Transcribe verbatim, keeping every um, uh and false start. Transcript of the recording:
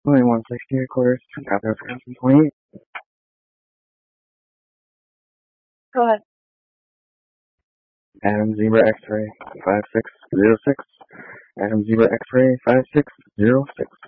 twenty-one sixty, of course. After twenty-eight. Go ahead. Adam Zebra X-ray five six zero six. Adam Zebra X-ray five six zero six.